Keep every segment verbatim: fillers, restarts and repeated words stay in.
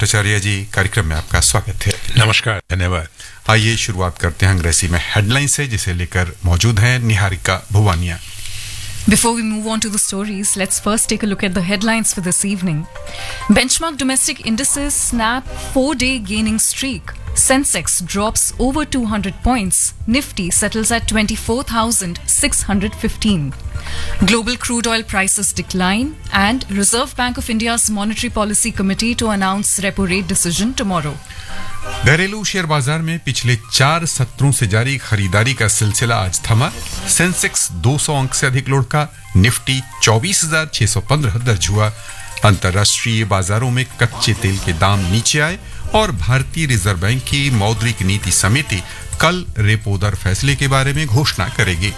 भट्टाचार्य जी, कार्यक्रम में आपका स्वागत है। नमस्कार, धन्यवाद। आइए शुरुआत करते हैं अंग्रेजी में हेडलाइन से, जिसे लेकर मौजूद हैं Niharika Bhuwania. Before we move on to the stories, let's first take a look at the headlines for this evening. Benchmark domestic indices snap four-day gaining streak. Sensex drops over two hundred points. Nifty settles at twenty-four thousand six hundred fifteen. Global crude oil prices decline, and Reserve Bank of India's Monetary Policy Committee to announce repo rate decision tomorrow. घरेलू share बाजार में पिछले चार सत्रों से जारी खरीदारी का सिलसिला आज थमा। सेंसेक्स दो सौ अंक से अधिक लुढ़का, निफ्टी चौबीस हजार छह सौ पंद्रह दर्ज हुआ। अंतर्राष्ट्रीय बाजारों में कच्चे तेल के दाम नीचे आए और भारतीय रिजर्व बैंक की मौद्रिक नीति समिति कल रेपो दर फैसले के बारे में घोषणा करेगी।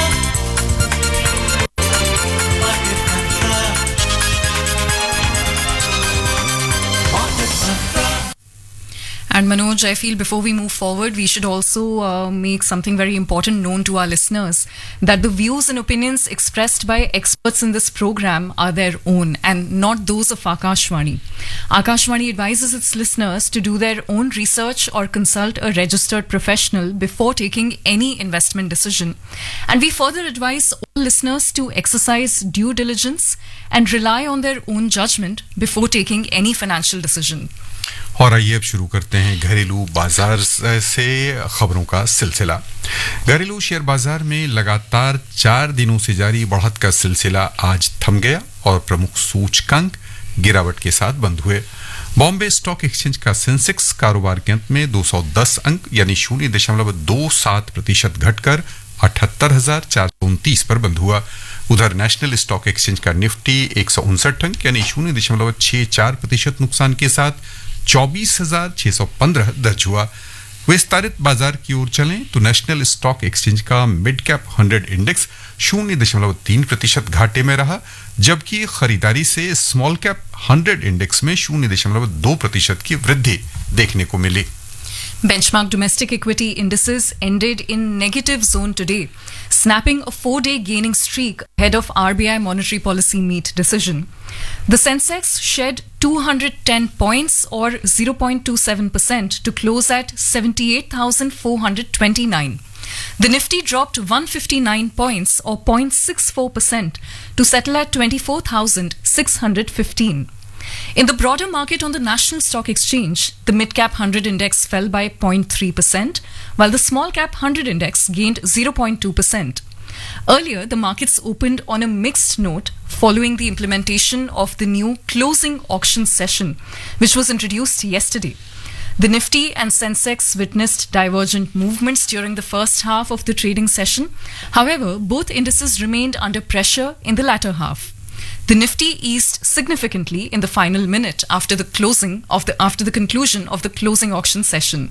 And Manoj, I feel before we move forward, we should also uh, make something very important known to our listeners, that the views and opinions expressed by experts in this program are their own and not those of Akashvani. Akashvani advises its listeners to do their own research or consult a registered professional before taking any investment decision. And we further advise all listeners to exercise due diligence and rely on their own judgment before taking any financial decision. और आइए अब शुरू करते हैं घरेलू बाजार से खबरों का सिलसिला। घरेलू शेयर बाजार में लगातार चार दिनों से जारी बढ़त का सिलसिला आज थम गया और प्रमुख सूचकांक गिरावट के साथ बंद हुए। बॉम्बे स्टॉक एक्सचेंज का सेंसेक्स कारोबार के अंत में दो सौ दस अंक यानी शून्य दशमलव दो सात प्रतिशत घटकर अठहत्तर हजार चार सौ उनतीस पर बंद हुआ। उधर नेशनल स्टॉक एक्सचेंज का निफ्टी एक सौ उनसठ अंक यानी शून्य दशमलव छह चार प्रतिशत नुकसान के साथ चौबीस हजार छह सौ पंद्रह दर्ज हुआ। विस्तारित बाजार की ओर चलें तो नेशनल स्टॉक एक्सचेंज का मिड कैप हंड्रेड इंडेक्स शून्य दशमलव तीन प्रतिशत घाटे में रहा, जबकि खरीदारी से स्मॉल कैप हंड्रेड इंडेक्स में शून्य दशमलव दो प्रतिशत की वृद्धि देखने को मिली। Benchmark domestic equity indices ended in negative zone today, snapping a four-day gaining streak ahead of R B I monetary policy meet decision. The Sensex shed two hundred ten points or zero point two seven percent to close at seventy-eight thousand four hundred twenty-nine. The Nifty dropped one hundred fifty-nine points or zero point six four percent to settle at twenty-four thousand six hundred fifteen. In the broader market on the National Stock Exchange, the mid-cap one hundred index fell by zero point three percent, while the small-cap one hundred index gained zero point two percent. Earlier, the markets opened on a mixed note following the implementation of the new closing auction session, which was introduced yesterday. The Nifty and Sensex witnessed divergent movements during the first half of the trading session. However, both indices remained under pressure in the latter half. The Nifty eased significantly in the final minute after the closing of the after the conclusion of the closing auction session.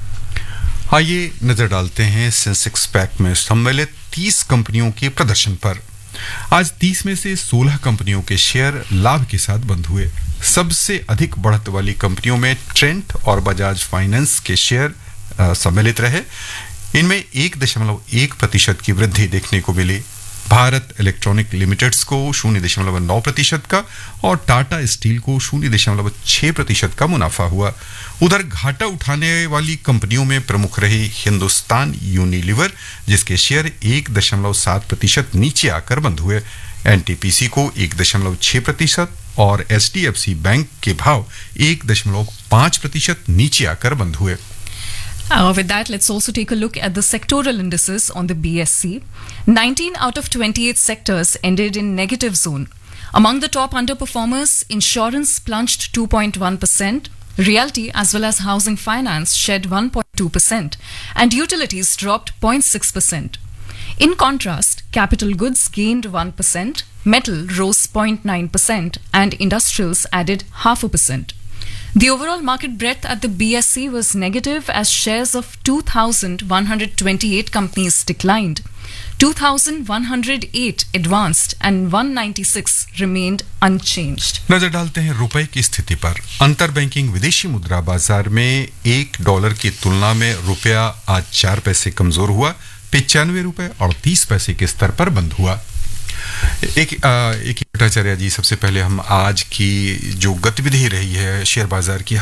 आइए नजर डालते हैं Sensex pack में सम्मिलित तीस कंपनियों के प्रदर्शन पर। आज तीस में से सोलह कंपनियों के शेयर लाभ के साथ बंद हुए। सबसे अधिक बढ़त वाली कंपनियों में ट्रेंट और बजाज फाइनेंस के शेयर सम्मिलित रहे। इनमें एक दशमलव एक प्रतिशत की वृद्धि देखने को मिली। भारत इलेक्ट्रॉनिक लिमिटेड्स को शून्य दशमलव नौ प्रतिशत का और टाटा स्टील को शून्य दशमलव छह प्रतिशत का मुनाफा हुआ। उधर घाटा उठाने वाली कंपनियों में प्रमुख रही हिंदुस्तान यूनिलीवर, जिसके शेयर एक दशमलव सात प्रतिशत नीचे आकर बंद हुए। एनटीपीसी को एक दशमलव छह प्रतिशत और एचडीएफसी बैंक के भाव एक दशमलव पांच प्रतिशत नीचे आकर बंद हुए। Uh, with that, let's also take a look at the sectoral indices on the B S C. nineteen out of twenty-eight sectors ended in negative zone. Among the top underperformers, insurance plunged two point one percent, realty as well as housing finance shed one point two percent, and utilities dropped zero point six percent. In contrast, capital goods gained one percent, metal rose zero point nine percent, and industrials added half a percent. The overall market breadth at the B S C was negative as shares of two thousand one hundred twenty-eight companies declined. two thousand one hundred eight advanced and one hundred ninety-six remained unchanged. नजर डालते हैं रुपए की स्थिति पर। अंतर banking विदेशी मुद्रा बाजार में एक डॉलर की तुलना में रुपया आज चार पैसे कमजोर हुआ, पिचानवे रुपए अड़तीस पैसे के स्तर पर बंद हुआ। एक एक भट्टाचार्य जी, सबसे पहले हम आज की जो गतिविधि रही है शेयर बाजार की